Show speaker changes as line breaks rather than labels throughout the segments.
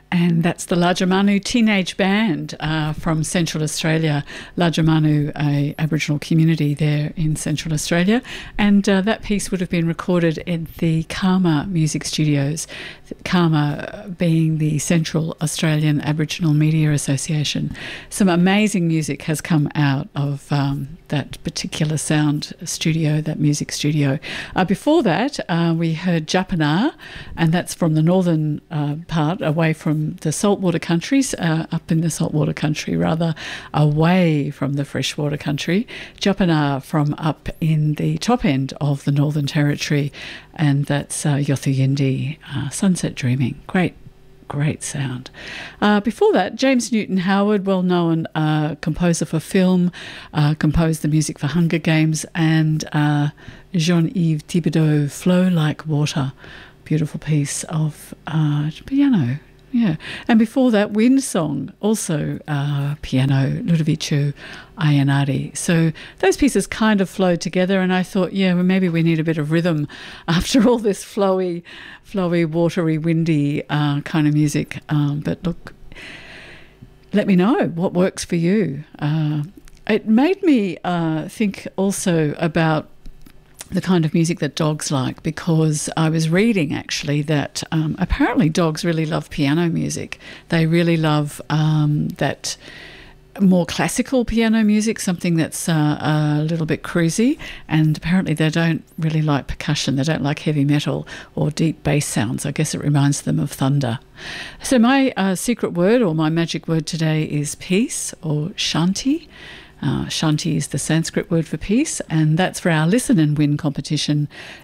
And that's the Lajamanu Teenage Band from Central Australia. Lajamanu, a Aboriginal community there in Central Australia. And that piece would have been recorded in the Karma Music Studios, Karma being the Central Australian Aboriginal Media Association. Some amazing music has come out of that particular sound studio, that music studio. Before that, we heard Japana, and that's from the northern part, away from the saltwater countries, up in the saltwater country, rather, away from the freshwater country. Japana from up in the top end of the Northern Territory, and that's Yothu Yindi, Sunset Dreaming. Great sound. Before that, James Newton Howard, well-known composer for film, composed the music for Hunger Games, and Jean-Yves Thibodeau, Flow Like Water. Beautiful piece of piano. Yeah. And before that, Wind Song, also piano, Ludovico Ayanari. So those pieces kind of flowed together, and I thought, yeah, well, maybe we need a bit of rhythm after all this flowy, watery, windy kind of music. But look, let me know what works for you. It made me think also about the kind of music that dogs like, because I was reading actually that apparently dogs really love piano music. They really love that more classical piano music, something that's a little bit cruisy, and apparently they don't really like percussion. They don't like heavy metal or deep bass sounds. I guess it reminds them of thunder. So my secret word, or my magic word today, is peace, or shanti. Shanti is the Sanskrit word for peace, and that's for our Listen and Win competition,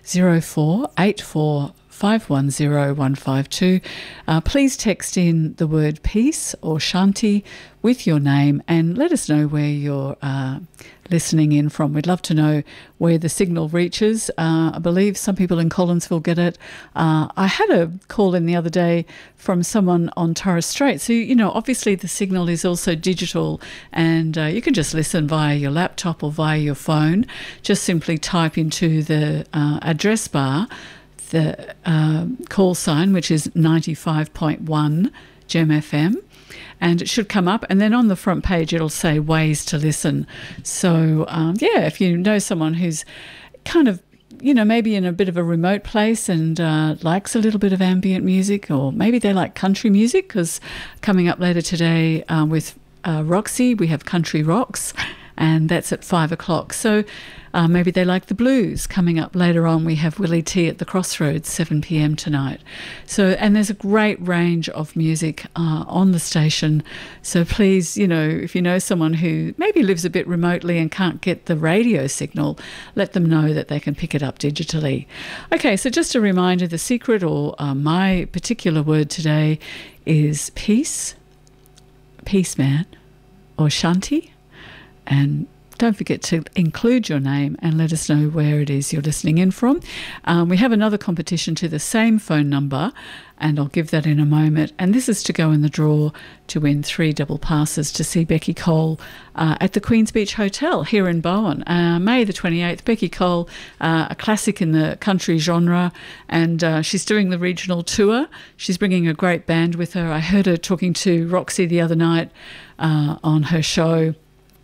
0484 510 152. Please text in the word peace or shanti with your name and let us know where you're listening in from. We'd love to know where the signal reaches. I believe some people in Collinsville get it. I had a call in the other day from someone on Torres Strait. So, you know, obviously the signal is also digital, and you can just listen via your laptop or via your phone. Just simply type into the address bar the call sign, which is 95.1 Gem FM, and it should come up, and then on the front page it'll say ways to listen. So if you know someone who's kind of, you know, maybe in a bit of a remote place and likes a little bit of ambient music, or maybe they like country music, because coming up later today with Roxy, we have Country Rocks, and that's at 5 o'clock. So maybe they like the blues. Coming up later on, we have Willie T at the Crossroads, 7 p.m. tonight. So, and there's a great range of music on the station. So please, you know, if you know someone who maybe lives a bit remotely and can't get the radio signal, let them know that they can pick it up digitally. Okay, so just a reminder, the secret, or my particular word today, is peace, peace man, or shanti. And don't forget to include your name and let us know where it is you're listening in from. We have another competition to the same phone number, and I'll give that in a moment. And this is to go in the draw to win 3 double passes to see Becky Cole at the Queen's Beach Hotel here in Bowen. May the 28th, Becky Cole, a classic in the country genre, and she's doing the regional tour. She's bringing a great band with her. I heard her talking to Roxy the other night on her show.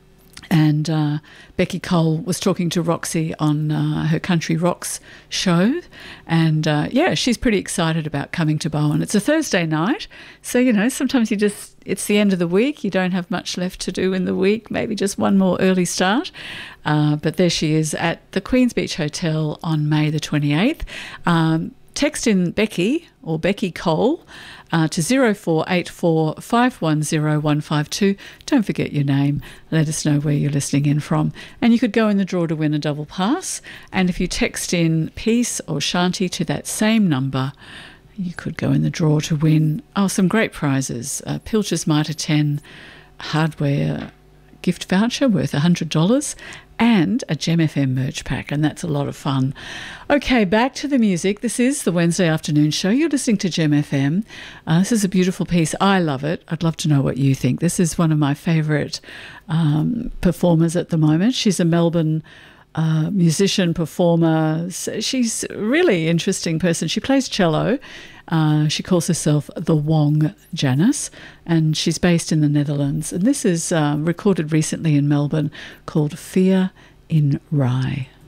And Becky Cole was talking to Roxy on her Country Rocks show. And, she's pretty excited about coming to Bowen. It's a Thursday night. So, you know, sometimes it's the end of the week. You don't have much left to do in the week, maybe just one more early start. But there she is at the Queen's Beach Hotel on May the 28th. Text in Becky, or Becky Cole, to 0484 510 152. Don't forget your name. Let us know where you're listening in from. And you could go in the draw to win a double pass. And if you text in peace or shanti to that same number, you could go in the draw to win some great prizes. Pilcher's Mitre 10 hardware gift voucher worth $100 and a Gem FM merch pack, and that's a lot of fun. Okay, back to the music. This is the Wednesday afternoon show. You're listening to Gem FM. This is a beautiful piece. I love it. I'd love to know what you think. This is one of my favourite performers at the moment. She's a Melbourne musician, performer. She's a really interesting person. She plays cello. She calls herself the Wong Janice, and she's based in the Netherlands. And this is recorded recently in Melbourne, called Fear in Rye.